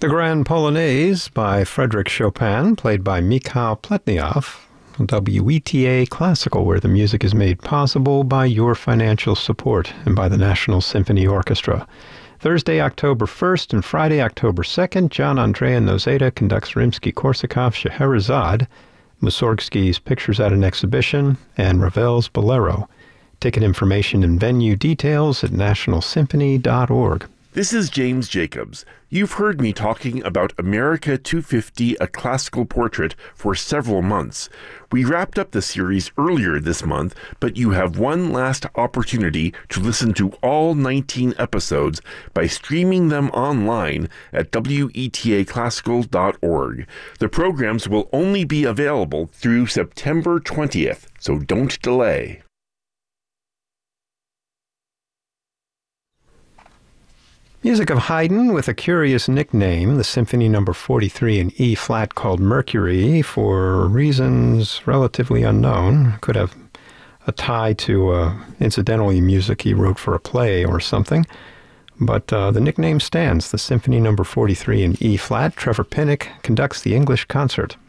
The Grand Polonaise by Frédéric Chopin, played by Mikhail Pletnyov. WETA Classical, where the music is made possible by your financial support and by the National Symphony Orchestra. Thursday, October 1st and Friday, October 2nd, John Andrea Nozeta conducts Rimsky-Korsakov Scheherazade, Mussorgsky's Pictures at an Exhibition, and Ravel's Bolero. Ticket information and venue details at nationalsymphony.org. This is James Jacobs. You've heard me talking about America 250, A Classical Portrait for several months. We wrapped up the series earlier this month, but you have one last opportunity to listen to all 19 episodes by streaming them online at wetaclassical.org. The programs will only be available through September 20th, so don't delay. Music of Haydn with a curious nickname, the Symphony No. 43 in E-flat called Mercury, for reasons relatively unknown. Could have a tie to incidentally music he wrote for a play or something. But the nickname stands, the Symphony No. 43 in E-flat. Trevor Pinnock conducts the English concert.